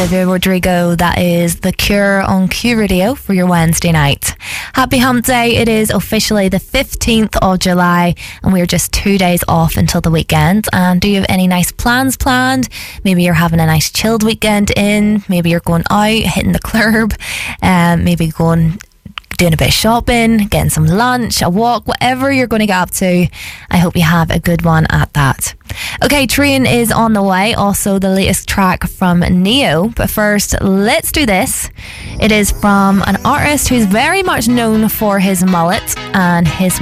Olivia Rodrigo. That is The Cure on Q Radio for your Wednesday night. Happy Hump Day. It is officially the 15th of July and we're just 2 days off until the weekend. And do you have any nice plans planned? Maybe you're having a nice chilled weekend in. Maybe you're going out, hitting the club, maybe doing a bit of shopping, getting some lunch, a walk, whatever you're going to get up to. I hope you have a good one at that. Okay, Train is on the way, also the latest track from Neo. But first, let's do this. It is from an artist who's very much known for his mullet and his